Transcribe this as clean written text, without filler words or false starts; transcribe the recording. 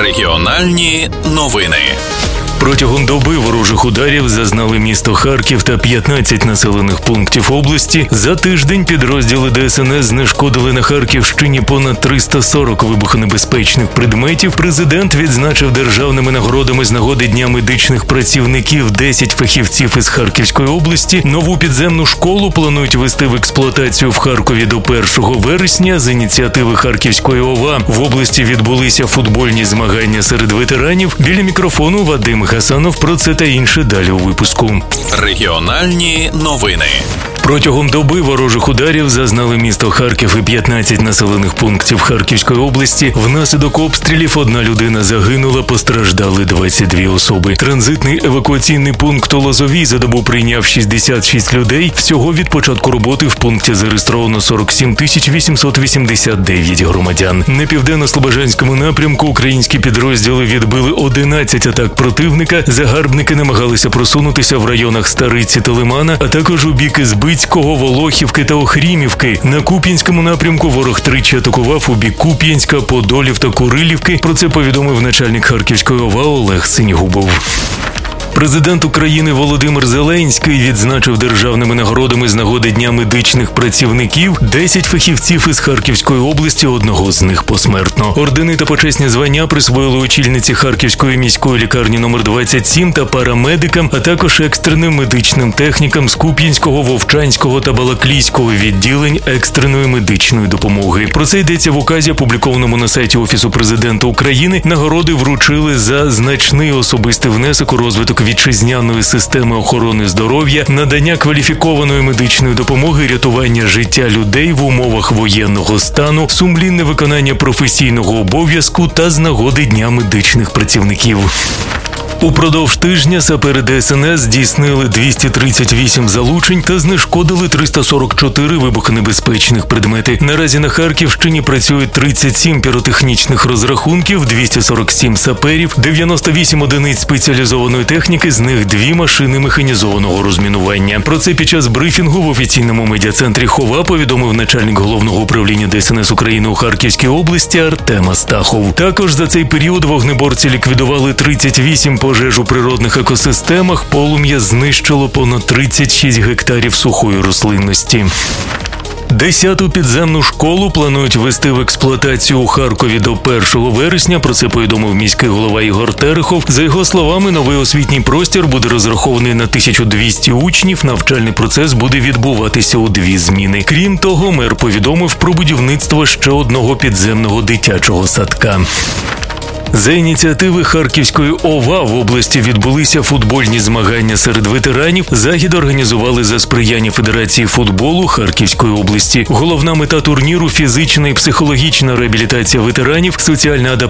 Регіональні новини. Протягом доби ворожих ударів зазнали місто Харків та 15 населених пунктів області. За тиждень підрозділи ДСНС знешкодили на Харківщині понад 340 вибухонебезпечних предметів. Президент відзначив державними нагородами з нагоди Дня медичних працівників 10 фахівців із Харківської області. Нову підземну школу планують ввести в експлуатацію в Харкові до 1 вересня. З ініціативи Харківської ОВА в області відбулися футбольні змагання серед ветеранів. Біля мікрофону Вадим Гасанов. Про це та інше далі у випуску. Регіональні новини. Протягом доби ворожих ударів зазнали місто Харків і 15 населених пунктів Харківської області. Внаслідок обстрілів одна людина загинула, постраждали 22 особи. Транзитний евакуаційний пункт у Лозовій за добу прийняв 66 людей. Всього від початку роботи в пункті зареєстровано 47 889 громадян. На південно-слобожанському напрямку українські підрозділи відбили 11 атак противника. Загарбники намагалися просунутися в районах Стариці та Лимана, а також у бік Збицького, Волохівки та Охрімівки. На Куп'янському напрямку ворог тричі атакував у бік Куп'янська, Подолів та Курилівки. Про це повідомив начальник Харківської ОВА Олег Синігубов. Президент України Володимир Зеленський відзначив державними нагородами з нагоди Дня медичних працівників 10 фахівців із Харківської області, одного з них посмертно. Ордени та почесні звання присвоїли очільниці Харківської міської лікарні номер 27 та парамедикам, а також екстреним медичним технікам з Куп'янського, Вовчанського та Балаклійського відділень екстреної медичної допомоги. Про це йдеться в указі, опублікованому на сайті Офісу президента України. Нагороди вручили за значний особистий внесок у розвиток вітчизняної системи охорони здоров'я, надання кваліфікованої медичної допомоги, рятування життя людей в умовах воєнного стану, сумлінне виконання професійного обов'язку та з нагоди Дня медичних працівників. Упродовж тижня сапери ДСНС здійснили 238 залучень та знешкодили 344 вибухонебезпечних предмети. Наразі на Харківщині працюють 37 піротехнічних розрахунків, 247 саперів, 98 одиниць спеціалізованої техніки, з них 2 машини механізованого розмінування. Про це під час брифінгу в офіційному медіа-центрі ХОВА повідомив начальник Головного управління ДСНС України у Харківській області Артем Астахов. Також за цей період вогнеборці ліквідували 38 пожеж у природних екосистемах, полум'я знищило понад 36 гектарів сухої рослинності. 10-ту підземну школу планують ввести в експлуатацію у Харкові до 1 вересня. Про це повідомив міський голова Ігор Терехов. За його словами, новий освітній простір буде розрахований на 1200 учнів. Навчальний процес буде відбуватися у 2 зміни. Крім того, мер повідомив про будівництво ще одного підземного дитячого садка. За ініціативи Харківської ОВА в області відбулися футбольні змагання серед ветеранів. Захід організували за сприяння Федерації футболу Харківської області. Головна мета турніру – фізична і психологічна реабілітація ветеранів, соціальна адаптація